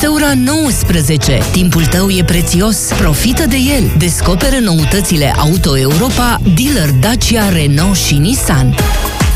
este ora 19. Timpul tău e prețios. Profită de el. Descoperă noutățile Auto Europa, dealer Dacia, Renault și Nissan.